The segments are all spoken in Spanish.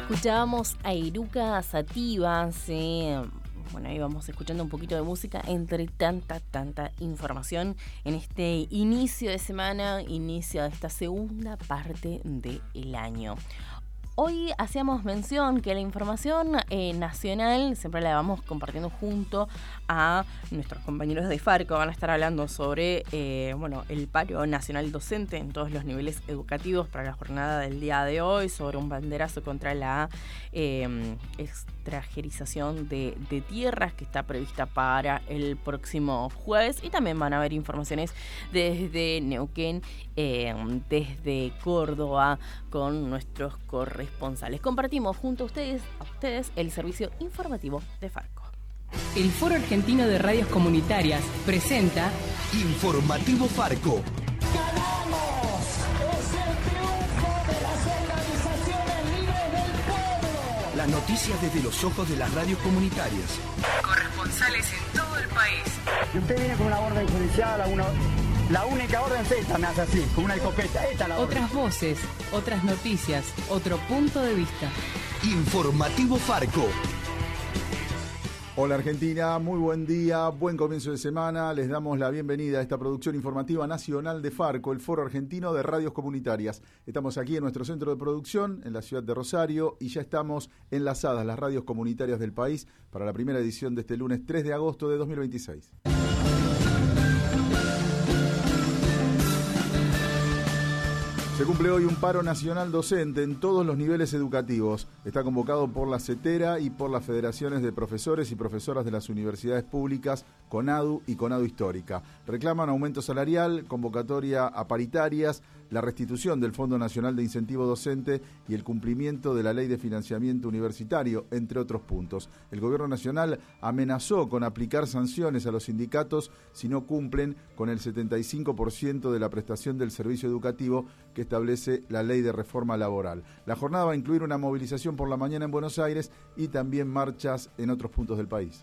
Escuchábamos a Eruca Sativa, sí. Bueno, ahí vamos escuchando un poquito de música entre tanta información en este inicio de semana, inicio de esta segunda parte del año. Hoy hacíamos mención que la información nacional siempre la vamos compartiendo junto a nuestros compañeros de Farco. Van a estar hablando sobre el paro nacional docente en todos los niveles educativos para la jornada del día de hoy, sobre un banderazo contra la extranjerización de tierras que está prevista para el próximo jueves, y también van a haber informaciones desde Neuquén, desde Córdoba, con nuestros corresponsales. Compartimos junto a ustedes el servicio informativo de Farco. El Foro Argentino de Radios Comunitarias presenta Informativo Farco. ¡Ganamos! ¡Es el triunfo de las organizaciones libres del pueblo! Las noticias desde los ojos de las radios comunitarias. Corresponsales en todo el país. Y usted viene con una orden judicial, la única orden es esta, me hace así, con una escopeta. Esta es la orden. Otras voces, otras noticias, otro punto de vista. Informativo Farco. Hola Argentina, muy buen día, buen comienzo de semana. Les damos la bienvenida a esta producción informativa nacional de Farco, el Foro Argentino de Radios Comunitarias. Estamos aquí en nuestro centro de producción, en la ciudad de Rosario, y ya estamos enlazadas las radios comunitarias del país para la primera edición de este lunes 3 de agosto de 2026. Se cumple hoy un paro nacional docente en todos los niveles educativos. Está convocado por la CETERA y por las federaciones de profesores y profesoras de las universidades públicas, CONADU y CONADU Histórica. Reclaman aumento salarial, convocatoria a paritarias, la restitución del Fondo Nacional de Incentivo Docente y el cumplimiento de la Ley de Financiamiento Universitario, entre otros puntos. El Gobierno Nacional amenazó con aplicar sanciones a los sindicatos si no cumplen con el 75% de la prestación del servicio educativo que establece la Ley de Reforma Laboral. La jornada va a incluir una movilización por la mañana en Buenos Aires y también marchas en otros puntos del país.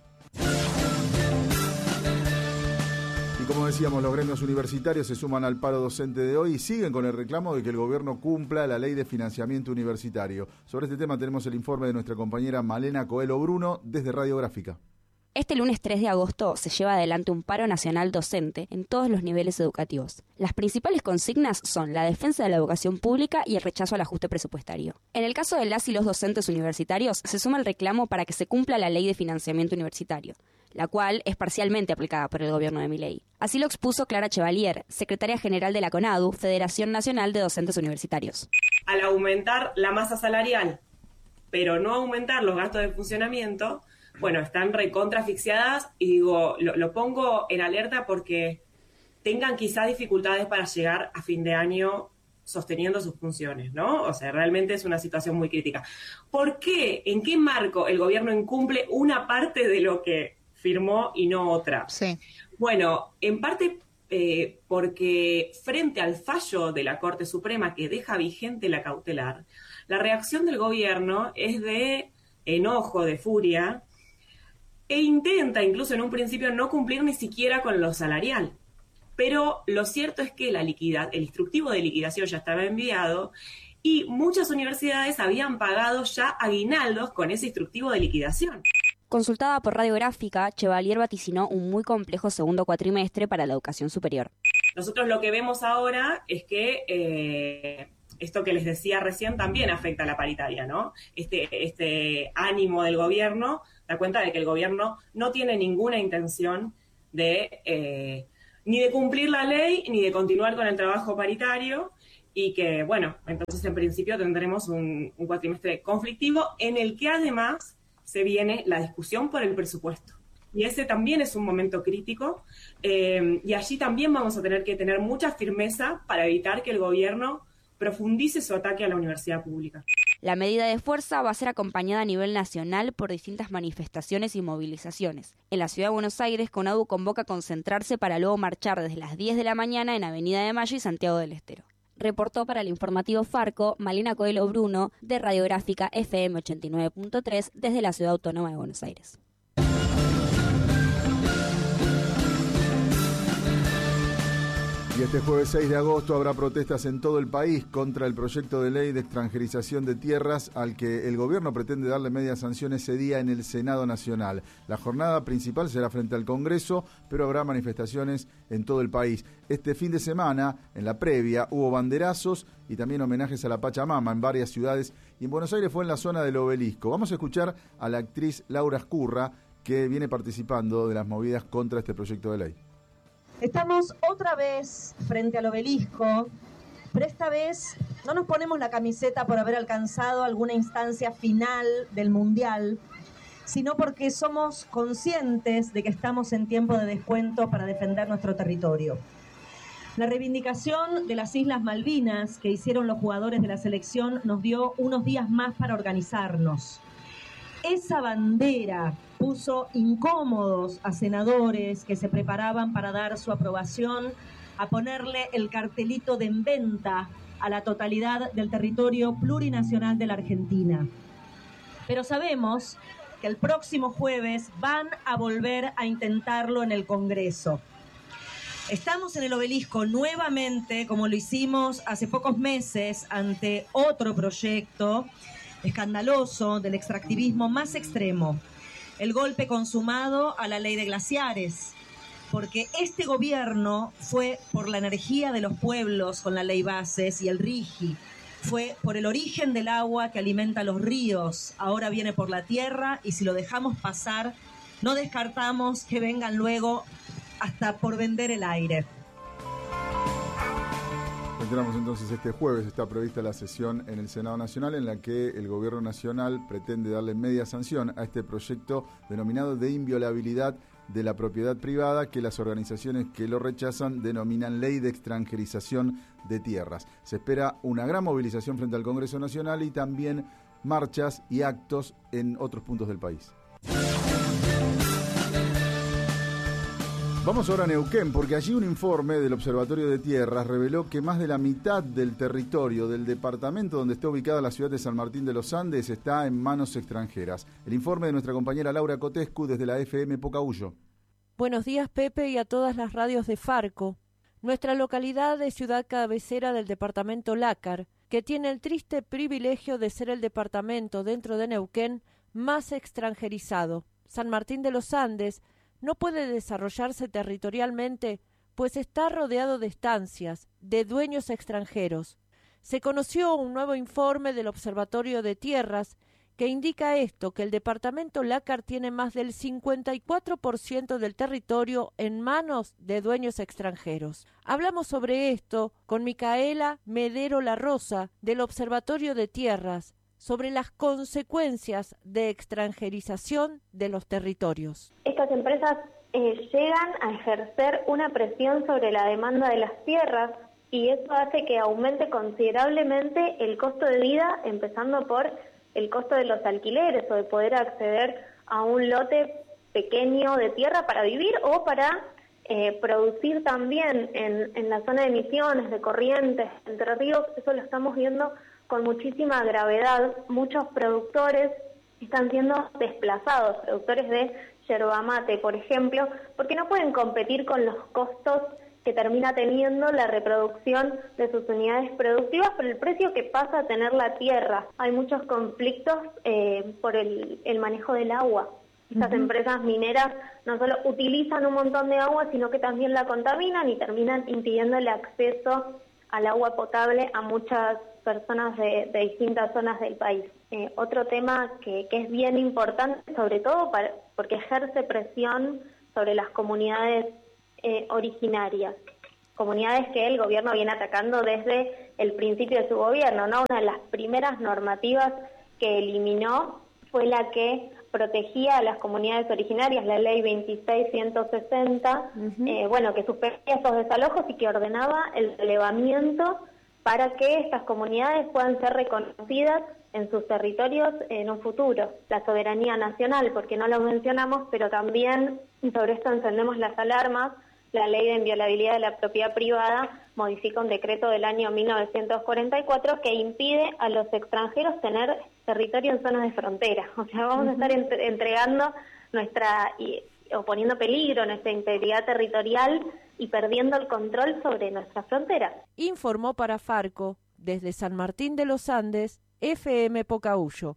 Y como decíamos, los gremios universitarios se suman al paro docente de hoy y siguen con el reclamo de que el gobierno cumpla la Ley de Financiamiento Universitario. Sobre este tema tenemos el informe de nuestra compañera Malena Coelho Bruno desde Radiográfica. Este lunes 3 de agosto se lleva adelante un paro nacional docente en todos los niveles educativos. Las principales consignas son la defensa de la educación pública y el rechazo al ajuste presupuestario. En el caso de las y los docentes universitarios, se suma el reclamo para que se cumpla la Ley de Financiamiento Universitario, la cual es parcialmente aplicada por el gobierno de Milei. Así lo expuso Clara Chevalier, secretaria general de la CONADU, Federación Nacional de Docentes Universitarios. Al aumentar la masa salarial, pero no aumentar los gastos de funcionamiento, bueno, están recontra asfixiadas y digo, lo pongo en alerta porque tengan quizás dificultades para llegar a fin de año sosteniendo sus funciones, ¿no? O sea, realmente es una situación muy crítica. ¿Por qué? ¿En qué marco el gobierno incumple una parte de lo que firmó y no otra? Sí. Bueno, en parte porque frente al fallo de la Corte Suprema que deja vigente la cautelar, la reacción del gobierno es de enojo, de furia, e intenta incluso en un principio no cumplir ni siquiera con lo salarial. Pero lo cierto es que el instructivo de liquidación ya estaba enviado y muchas universidades habían pagado ya aguinaldos con ese instructivo de liquidación. Consultada por Radiográfica, Chevalier vaticinó un muy complejo segundo cuatrimestre para la educación superior. Nosotros lo que vemos ahora es que esto que les decía recién también afecta a la paritaria, ¿no? Este ánimo del gobierno da cuenta de que el gobierno no tiene ninguna intención de ni de cumplir la ley ni de continuar con el trabajo paritario y que, bueno, entonces en principio tendremos un cuatrimestre conflictivo en el que además se viene la discusión por el presupuesto. Y ese también es un momento crítico y allí también vamos a tener que tener mucha firmeza para evitar que el gobierno profundice su ataque a la universidad pública. La medida de fuerza va a ser acompañada a nivel nacional por distintas manifestaciones y movilizaciones. En la ciudad de Buenos Aires, CONADU convoca a concentrarse para luego marchar desde las 10 de la mañana en Avenida de Mayo y Santiago del Estero. Reportó para el informativo Farco Malena Coelho Bruno de Radiográfica FM 89.3 desde la Ciudad Autónoma de Buenos Aires. Y este jueves 6 de agosto habrá protestas en todo el país contra el proyecto de ley de extranjerización de tierras al que el gobierno pretende darle media sanción ese día en el Senado Nacional. La jornada principal será frente al Congreso, pero habrá manifestaciones en todo el país. Este fin de semana, en la previa, hubo banderazos y también homenajes a la Pachamama en varias ciudades, y en Buenos Aires fue en la zona del Obelisco. Vamos a escuchar a la actriz Laura Escurra, que viene participando de las movidas contra este proyecto de ley. Estamos otra vez frente al Obelisco, pero esta vez no nos ponemos la camiseta por haber alcanzado alguna instancia final del Mundial, sino porque somos conscientes de que estamos en tiempo de descuento para defender nuestro territorio. La reivindicación de las Islas Malvinas que hicieron los jugadores de la selección nos dio unos días más para organizarnos. Esa bandera puso incómodos a senadores que se preparaban para dar su aprobación a ponerle el cartelito de en venta a la totalidad del territorio plurinacional de la Argentina. Pero sabemos que el próximo jueves van a volver a intentarlo en el Congreso. Estamos en el Obelisco nuevamente, como lo hicimos hace pocos meses, ante otro proyecto escandaloso del extractivismo más extremo, el golpe consumado a la ley de glaciares, porque este gobierno fue por la energía de los pueblos con la ley Bases y el RIGI, fue por el origen del agua que alimenta los ríos, ahora viene por la tierra, y si lo dejamos pasar, no descartamos que vengan luego hasta por vender el aire. Entramos entonces este jueves, está prevista la sesión en el Senado Nacional en la que el Gobierno Nacional pretende darle media sanción a este proyecto denominado de inviolabilidad de la propiedad privada, que las organizaciones que lo rechazan denominan Ley de Extranjerización de Tierras. Se espera una gran movilización frente al Congreso Nacional y también marchas y actos en otros puntos del país. Vamos ahora a Neuquén, porque allí un informe del Observatorio de Tierras reveló que más de la mitad del territorio del departamento donde está ubicada la ciudad de San Martín de los Andes está en manos extranjeras. El informe de nuestra compañera Laura Cotescu desde la FM Pocahuyo. Buenos días, Pepe, y a todas las radios de Farco. Nuestra localidad es ciudad cabecera del departamento Lácar, que tiene el triste privilegio de ser el departamento dentro de Neuquén más extranjerizado. San Martín de los Andes no puede desarrollarse territorialmente, pues está rodeado de estancias, de dueños extranjeros. Se conoció un nuevo informe del Observatorio de Tierras que indica esto, que el departamento Lácar tiene más del 54% del territorio en manos de dueños extranjeros. Hablamos sobre esto con Micaela Medero La Rosa, del Observatorio de Tierras, sobre las consecuencias de extranjerización de los territorios. Estas empresas llegan a ejercer una presión sobre la demanda de las tierras y eso hace que aumente considerablemente el costo de vida, empezando por el costo de los alquileres o de poder acceder a un lote pequeño de tierra para vivir o para producir también en la zona de Misiones, de Corrientes, Entre Ríos. Eso lo estamos viendo con muchísima gravedad. Muchos productores están siendo desplazados, productores de yerba mate, por ejemplo, porque no pueden competir con los costos que termina teniendo la reproducción de sus unidades productivas por el precio que pasa a tener la tierra. Hay muchos conflictos por el manejo del agua. Estas empresas mineras no solo utilizan un montón de agua, sino que también la contaminan y terminan impidiendo el acceso al agua potable a muchas personas de distintas zonas del país. Otro tema que es bien importante, sobre todo porque ejerce presión sobre las comunidades originarias, comunidades que el gobierno viene atacando desde el principio de su gobierno, ¿no? Una de las primeras normativas que eliminó fue la que protegía a las comunidades originarias, la ley 26.160, que suspendía esos desalojos y que ordenaba el relevamiento para que estas comunidades puedan ser reconocidas en sus territorios en un futuro. La soberanía nacional, porque no lo mencionamos, pero también sobre esto encendemos las alarmas. La ley de inviolabilidad de la propiedad privada modifica un decreto del año 1944 que impide a los extranjeros tener territorio en zonas de frontera. O sea, vamos a estar entregando o poniendo peligro nuestra integridad territorial y perdiendo el control sobre nuestras fronteras. Informó para Farco, desde San Martín de los Andes, FM Pocahuyo.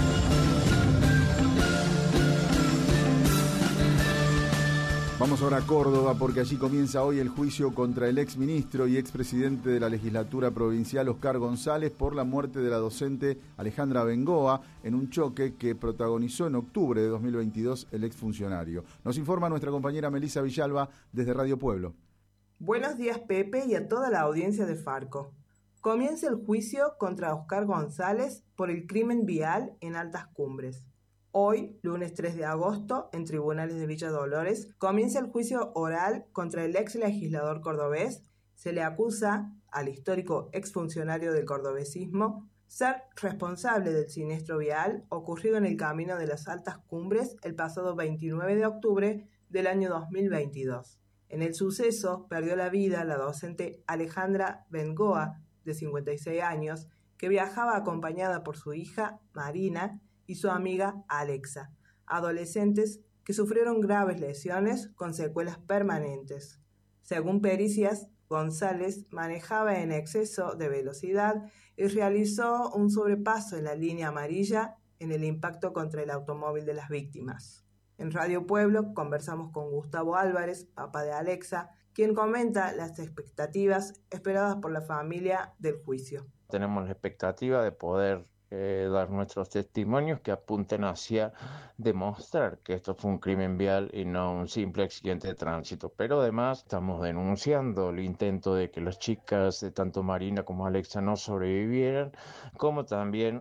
Vamos ahora a Córdoba porque allí comienza hoy el juicio contra el exministro y expresidente de la legislatura provincial Oscar González por la muerte de la docente Alejandra Bengoa en un choque que protagonizó en octubre de 2022 el exfuncionario. Nos informa nuestra compañera Melisa Villalba desde Radio Pueblo. Buenos días, Pepe, y a toda la audiencia de Farco. Comienza el juicio contra Oscar González por el crimen vial en Altas Cumbres. Hoy, lunes 3 de agosto, en tribunales de Villa Dolores, comienza el juicio oral contra el ex legislador cordobés. Se le acusa al histórico exfuncionario del cordobesismo ser responsable del siniestro vial ocurrido en el camino de las Altas Cumbres el pasado 29 de octubre del año 2022. En el suceso perdió la vida la docente Alejandra Bengoa, de 56 años, que viajaba acompañada por su hija Marina y su amiga Alexa, adolescentes que sufrieron graves lesiones con secuelas permanentes. Según pericias, González manejaba en exceso de velocidad y realizó un sobrepaso en la línea amarilla en el impacto contra el automóvil de las víctimas. En Radio Pueblo conversamos con Gustavo Álvarez, papá de Alexa, quien comenta las expectativas esperadas por la familia del juicio. Tenemos la expectativa de poder dar nuestros testimonios que apunten hacia demostrar que esto fue un crimen vial y no un simple accidente de tránsito. Pero además estamos denunciando el intento de que las chicas de tanto Marina como Alexa no sobrevivieran, como también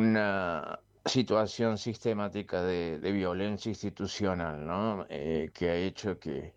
una situación sistemática de violencia institucional, ¿no? Que ha hecho que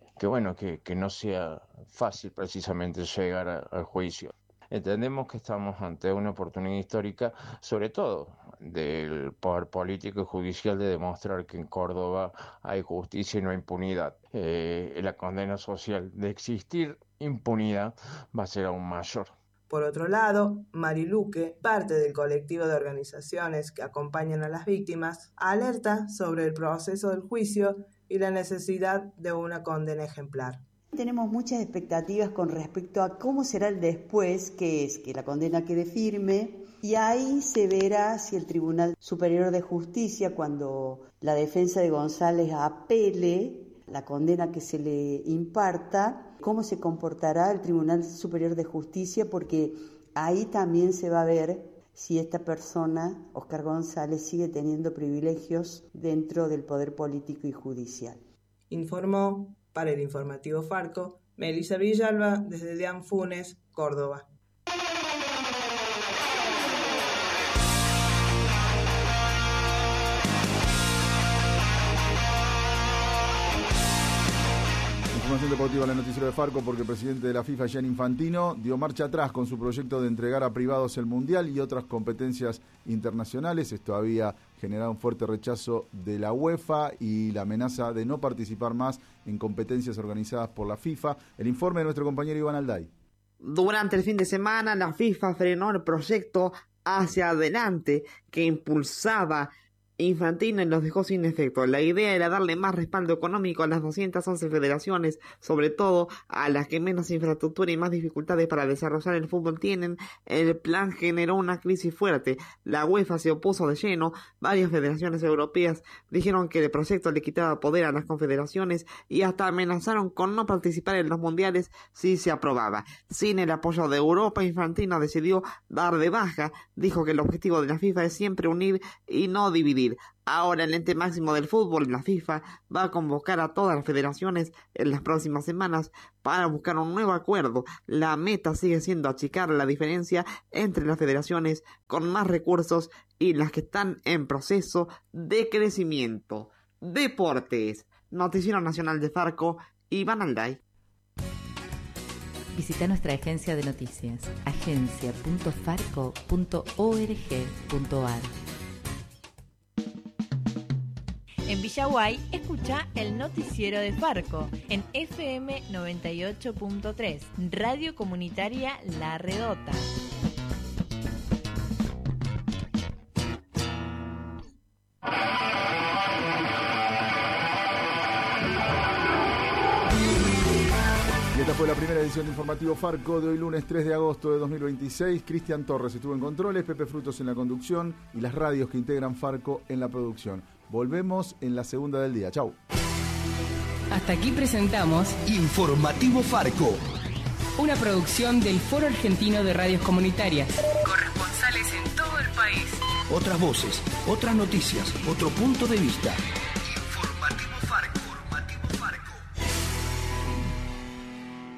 no sea fácil precisamente llegar al juicio. Entendemos que estamos ante una oportunidad histórica, sobre todo del poder político y judicial, de demostrar que en Córdoba hay justicia y no impunidad. La condena social de existir impunidad va a ser aún mayor. Por otro lado, Mari Luque, parte del colectivo de organizaciones que acompañan a las víctimas, alerta sobre el proceso del juicio y la necesidad de una condena ejemplar. Tenemos muchas expectativas con respecto a cómo será el después, que es que la condena quede firme, y ahí se verá si el Tribunal Superior de Justicia, cuando la defensa de González apele la condena que se le imparta, cómo se comportará el Tribunal Superior de Justicia, porque ahí también se va a ver si esta persona, Oscar González, sigue teniendo privilegios dentro del poder político y judicial. Informó para el informativo Farco, Melisa Villalba, desde Deán Funes, Córdoba. Información deportiva en el noticiero de Farco porque el presidente de la FIFA, Gianni Infantino, dio marcha atrás con su proyecto de entregar a privados el Mundial y otras competencias internacionales. Esto había generado un fuerte rechazo de la UEFA y la amenaza de no participar más en competencias organizadas por la FIFA. El informe de nuestro compañero Iván Alday. Durante el fin de semana, la FIFA frenó el proyecto hacia adelante que impulsaba Infantino y los dejó sin efecto. La idea era darle más respaldo económico a las 211 federaciones, sobre todo a las que menos infraestructura y más dificultades para desarrollar el fútbol tienen. El plan generó una crisis fuerte. La UEFA se opuso de lleno. Varias federaciones europeas dijeron que el proyecto le quitaba poder a las confederaciones y hasta amenazaron con no participar en los mundiales si se aprobaba. Sin el apoyo de Europa, Infantino decidió dar de baja. Dijo que el objetivo de la FIFA es siempre unir y no dividir. Ahora el ente máximo del fútbol, la FIFA, va a convocar a todas las federaciones en las próximas semanas para buscar un nuevo acuerdo. La meta sigue siendo achicar la diferencia entre las federaciones con más recursos y las que están en proceso de crecimiento. Deportes. Noticiero Nacional de Farco, Iván Alday. Visita nuestra agencia de noticias, agencia.farco.org.ar. En Villaguay, escucha el noticiero de Farco en FM 98.3, Radio Comunitaria La Redota. Esta fue la primera edición de Informativo Farco de hoy lunes 3 de agosto de 2026. Cristian Torres estuvo en controles, Pepe Frutos en la conducción y las radios que integran Farco en la producción. Volvemos en la segunda del día. Chau. Hasta aquí presentamos Informativo Farco. Una producción del Foro Argentino de Radios Comunitarias. Corresponsales en todo el país. Otras voces, otras noticias, otro punto de vista.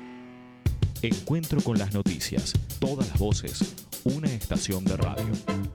Encuentro con las noticias, todas las voces, una estación de radio.